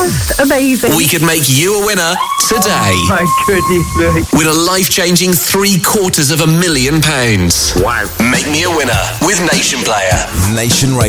just amazing. We could make you a winner today. My goodness me. Win a life-changing £750,000. Wow. Make me a winner with Nation Player. Nation Radio.